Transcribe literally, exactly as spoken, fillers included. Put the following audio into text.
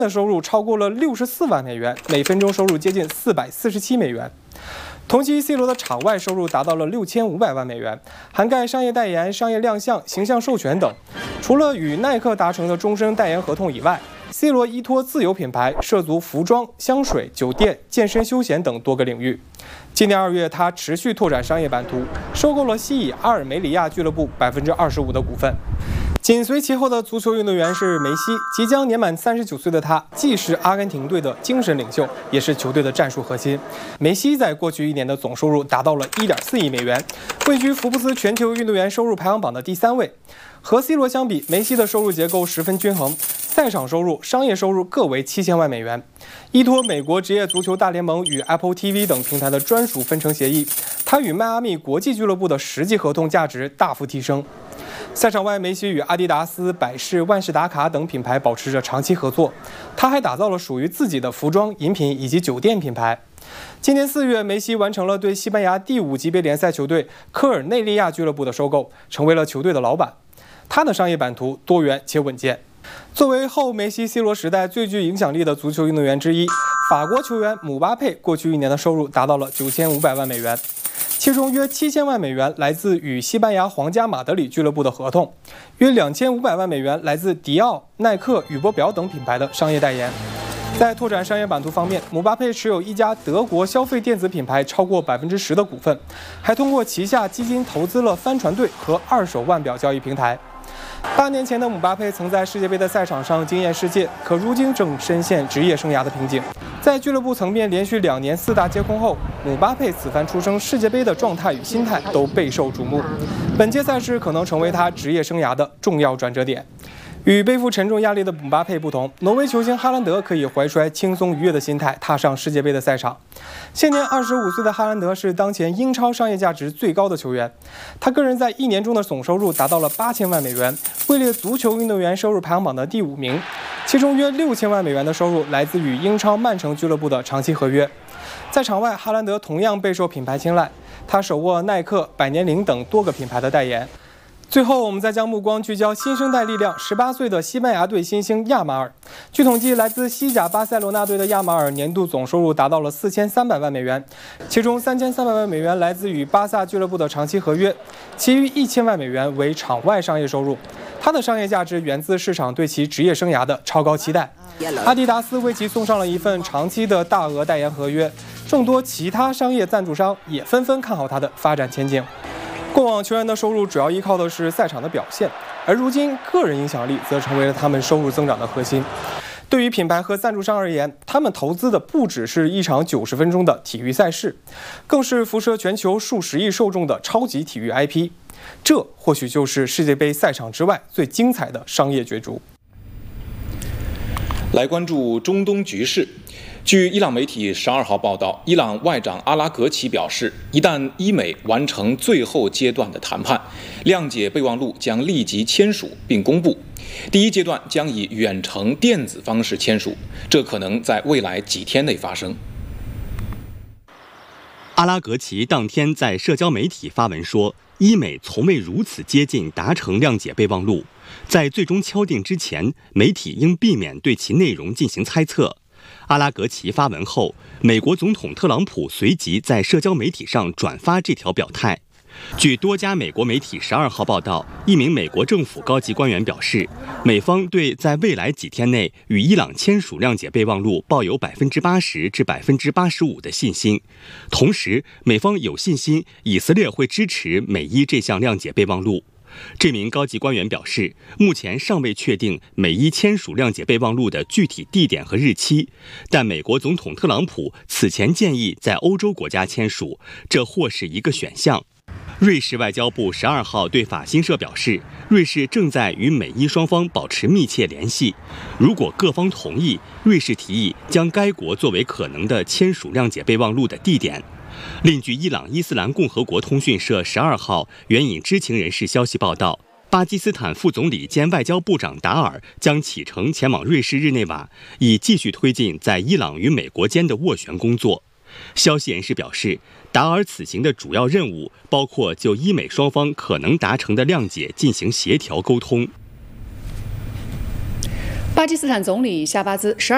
的收入超过了六十四万美元，每分钟收入接近四百四十七美元。同期 ，C 罗的场外收入达到了六千五百万美元，涵盖商业代言、商业亮相、形象授权等。除了与耐克达成的终身代言合同以外， C 罗依托自有品牌涉足服装、香水、酒店、健身休闲等多个领域。今年二月，他持续拓展商业版图，收购了西乙阿尔梅里亚俱乐部百分之二十五的股份。紧随其后的足球运动员是梅西，即将年满三十九岁的他，既是阿根廷队的精神领袖，也是球队的战术核心。梅西在过去一年的总收入达到了一点四亿美元，位居福布斯全球运动员收入排行榜的第三位。和 C 罗相比，梅西的收入结构十分均衡。 赛场收入、商业收入各为七千万美元，依托美国职业足球大联盟与 Apple T V 等平台的专属分成协议，他与迈阿密国际俱乐部的实际合同价值大幅提升。赛场外，梅西与阿迪达斯、百事、万事达卡等品牌保持着长期合作，他还打造了属于自己的服装、饮品以及酒店品牌。今年四月，梅西完成了对西班牙第五级别联赛球队科尔内利亚俱乐部的收购，成为了球队的老板。他的商业版图多元且稳健。 作为后梅西、C 罗时代最具影响力的足球运动员之一，法国球员姆巴佩过去一年的收入达到了九千五百万美元，其中约七千万美元来自与西班牙皇家马德里俱乐部的合同，约两千五百万美元来自迪奥、耐克、宇舶表等品牌的商业代言。在拓展商业版图方面，姆巴佩持有一家德国消费电子品牌超过百分之十的股份，还通过旗下基金投资了帆船队和二手腕表交易平台。 八年前的姆巴佩曾在世界杯的赛场上惊艳世界，可如今正深陷职业生涯的瓶颈。在俱乐部层面连续两年四大皆空后，姆巴佩此番出征世界杯的状态与心态都备受瞩目。本届赛事可能成为他职业生涯的重要转折点。 与背负沉重压力的姆巴佩不同，挪威球星哈兰德可以怀揣轻松愉悦的心态踏上世界杯的赛场。现年二十五岁的哈兰德是当前英超商业价值最高的球员，他个人在一年中的总收入达到了八千万美元，位列足球运动员收入排行榜的第五名。其中约六千万美元的收入来自与英超曼城俱乐部的长期合约。在场外，哈兰德同样备受品牌青睐，他手握耐克、百年灵等多个品牌的代言。 最后，我们再将目光聚焦新生代力量，十八岁的西班牙队新星亚马尔。据统计，来自西甲巴塞罗那队的亚马尔年度总收入达到了四千三百万美元，其中三千三百万美元来自与巴萨俱乐部的长期合约，其余一千万美元为场外商业收入。他的商业价值源自市场对其职业生涯的超高期待。阿迪达斯为其送上了一份长期的大额代言合约，众多其他商业赞助商也纷纷看好他的发展前景。 过往球员的收入主要依靠的是赛场的表现，而如今个人影响力则成为了他们收入增长的核心。对于品牌和赞助商而言，他们投资的不只是一场九十分钟的体育赛事，更是辐射全球数十亿受众的超级体育 I P。这或许就是世界杯赛场之外最精彩的商业角逐。 来关注中东局势。 据伊朗媒体十二号报道，伊朗外长阿拉格齐表示，一旦伊美完成最后阶段的谈判，谅解备忘录将立即签署并公布。第一阶段将以远程电子方式签署，这可能在未来几天内发生。 阿拉格齐当天在社交媒体发文说，伊美从未如此接近达成谅解备忘录，在最终敲定之前，媒体应避免对其内容进行猜测。 阿拉格齐发文后，美国总统特朗普随即在社交媒体上转发这条表态。据多家美国媒体十二号报道，一名美国政府高级官员表示，美方对在未来几天内与伊朗签署谅解备忘录抱有百分之八十至百分之八十五的信心。同时，美方有信心以色列会支持美伊这项谅解备忘录。 这名高级官员表示，目前尚未确定美伊签署谅解备忘录的具体地点和日期，但美国总统特朗普此前建议在欧洲国家签署，这或是一个选项。瑞士外交部十二号对法新社表示，瑞士正在与美伊双方保持密切联系，如果各方同意，瑞士提议将该国作为可能的签署谅解备忘录的地点。 另据伊朗伊斯兰共和国通讯社十二号援引知情人士消息报道，巴基斯坦副总理兼外交部长达尔将启程前往瑞士日内瓦，以继续推进在伊朗与美国间的斡旋工作。消息人士表示，达尔此行的主要任务包括就伊美双方可能达成的谅解进行协调沟通。 巴基斯坦总理夏巴兹十二